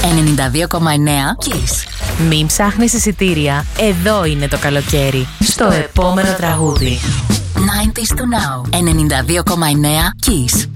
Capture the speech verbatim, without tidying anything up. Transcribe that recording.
ενενήντα δύο κόμμα εννέα Kiss. Μην ψάχνεις εισιτήρια, εδώ είναι το καλοκαίρι. Στο επόμενο τραγούδι. ενενήντα to now. ενενήντα δύο κόμμα εννέα Kiss.